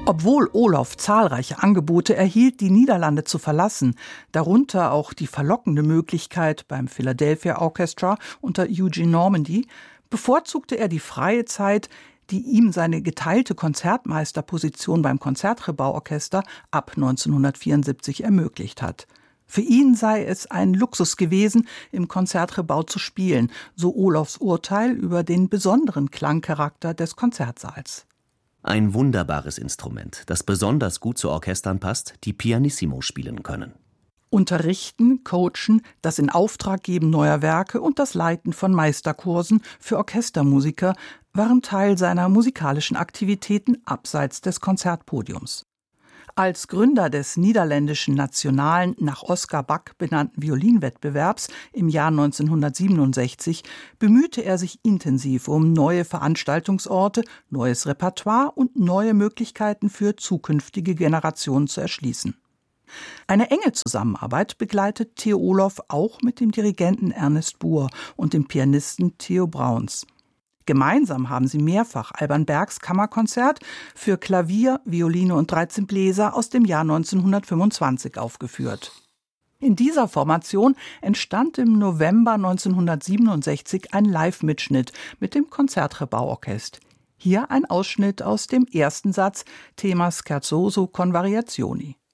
Obwohl Olof zahlreiche Angebote erhielt, die Niederlande zu verlassen, darunter auch die verlockende Möglichkeit beim Philadelphia Orchestra unter Eugene Normandy, bevorzugte er die freie Zeit, die ihm seine geteilte Konzertmeisterposition beim Concertgebouw-Orchester ab 1974 ermöglicht hat. Für ihn sei es ein Luxus gewesen, im Concertgebouw zu spielen, so Olofs Urteil über den besonderen Klangcharakter des Konzertsaals. Ein wunderbares Instrument, das besonders gut zu Orchestern passt, die Pianissimo spielen können. Unterrichten, Coachen, das Inauftraggeben neuer Werke und das Leiten von Meisterkursen für Orchestermusiker waren Teil seiner musikalischen Aktivitäten abseits des Konzertpodiums. Als Gründer des niederländischen nationalen, nach Oskar Back benannten Violinwettbewerbs im Jahr 1967 bemühte er sich intensiv um neue Veranstaltungsorte, neues Repertoire und neue Möglichkeiten für zukünftige Generationen zu erschließen. Eine enge Zusammenarbeit begleitet Theo Olof auch mit dem Dirigenten Ernest Buhr und dem Pianisten Theo Brauns. Gemeinsam haben sie mehrfach Alban Bergs Kammerkonzert für Klavier, Violine und 13 Bläser aus dem Jahr 1925 aufgeführt. In dieser Formation entstand im November 1967 ein Live-Mitschnitt mit dem Concertgebouw-Orchester. Hier ein Ausschnitt aus dem ersten Satz, Thema Scherzoso con Variazioni.